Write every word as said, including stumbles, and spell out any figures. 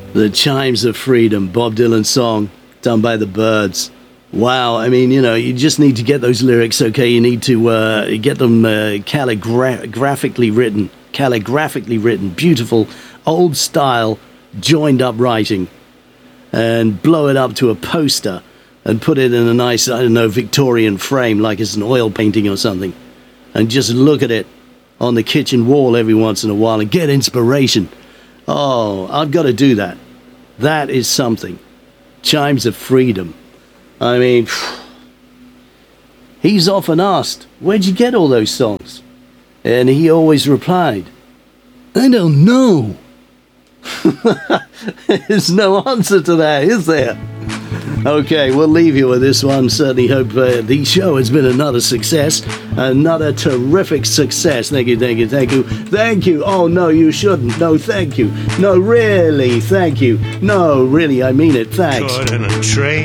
The Chimes of Freedom, Bob Dylan song, done by the Byrds. Wow, I mean, you know, you just need to get those lyrics, okay? You need to uh, get them uh, calligraphically written, calligraphically written, beautiful, old-style, joined-up writing, and blow it up to a poster and put it in a nice, I don't know, Victorian frame, like it's an oil painting or something, and just look at it on the kitchen wall every once in a while and get inspiration. Oh, I've got to do that. That is something. Chimes of Freedom. I mean, he's often asked, where'd you get all those songs? And he always replied, I don't know. There's no answer to that, is there? Okay, we'll leave you with this one. Certainly hope uh, the show has been another success. Another terrific success. Thank you, thank you, thank you. Thank you. Oh, no, you shouldn't. No, thank you. No, really, thank you. No, really, I mean it. Thanks. Caught in a train.